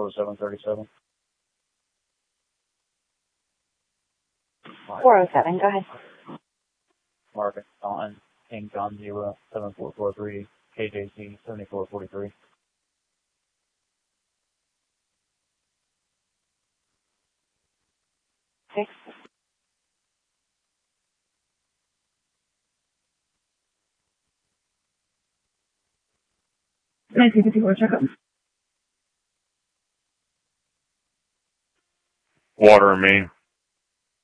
40737. 407, go ahead. Market Taunton, King John 07443, KJC 7443. Okay. 1954, check up. Water and main.